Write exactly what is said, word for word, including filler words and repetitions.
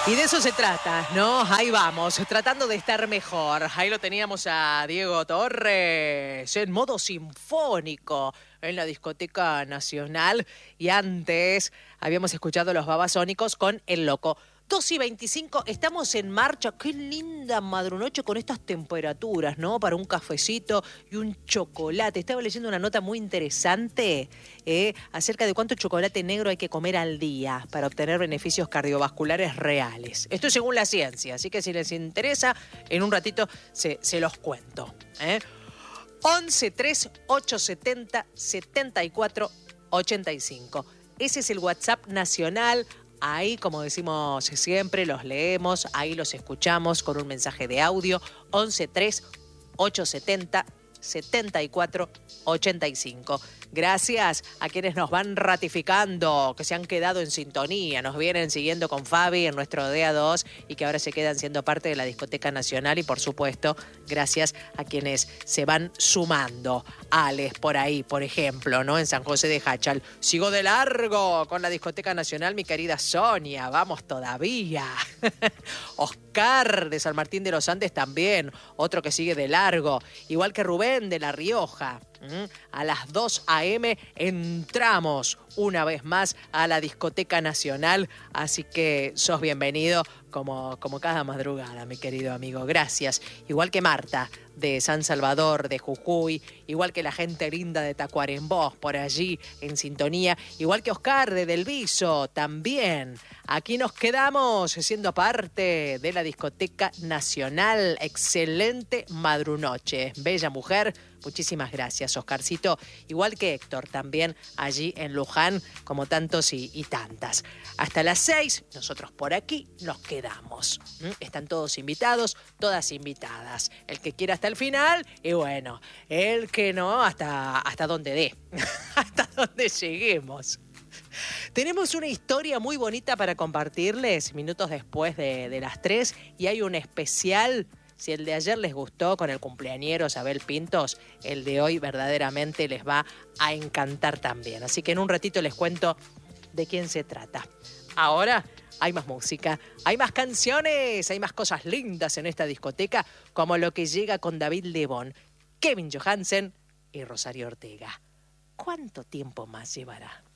Y de eso se trata, ¿no? Ahí vamos, tratando de estar mejor. Ahí lo teníamos a Diego Torres en modo sinfónico en la Discoteca Nacional. Y antes habíamos escuchado Los Babasónicos con El Loco. dos y veinticinco, estamos en marcha. Qué linda madrunoche con estas temperaturas, ¿no? Para un cafecito y un chocolate. Estaba leyendo una nota muy interesante eh, acerca de cuánto chocolate negro hay que comer al día para obtener beneficios cardiovasculares reales. Esto es según la ciencia, así que si les interesa, en un ratito se, se los cuento. ¿eh? once tres ocho setenta setenta y cuatro ochenta y cinco. Ese es el WhatsApp nacional. Ahí, como decimos siempre, los leemos, ahí los escuchamos con un mensaje de audio. once tres ocho setenta setenta y cuatro ochenta y cinco. Gracias a quienes nos van ratificando, que se han quedado en sintonía, nos vienen siguiendo con Fabi en nuestro D A dos y que ahora se quedan siendo parte de la Discoteca Nacional. Y por supuesto, gracias a quienes se van sumando. Alex, por ahí, por ejemplo, ¿no? En San José de Jáchal. Sigo de largo con la Discoteca Nacional, mi querida Sonia. Vamos todavía. Oscar de San Martín de los Andes también, otro que sigue de largo. Igual que Rubén de La Rioja. A las dos a eme entramos una vez más a la Discoteca Nacional, así que sos bienvenido como, como cada madrugada, mi querido amigo. Gracias. Igual que Marta de San Salvador, de Jujuy, igual que la gente linda de Tacuarembó, por allí en sintonía, igual que Oscar de Del Viso, también. Aquí nos quedamos siendo parte de la Discoteca Nacional. Excelente madrunoche. Bella mujer. Muchísimas gracias, Oscarcito. Igual que Héctor, también allí en Luján, como tantos y, y tantas. Hasta las seis, nosotros por aquí nos quedamos. ¿Mm? Están todos invitados, todas invitadas. El que quiera hasta el final, y bueno, el que no, hasta, hasta donde dé. Hasta donde lleguemos. Tenemos una historia muy bonita para compartirles minutos después de, de las tres, y hay un especial. Si el de ayer les gustó con el cumpleañero Abel Pintos, el de hoy verdaderamente les va a encantar también. Así que en un ratito les cuento de quién se trata. Ahora hay más música, hay más canciones, hay más cosas lindas en esta discoteca, como lo que llega con David Lebón, Kevin Johansen y Rosario Ortega. ¿Cuánto tiempo más llevará?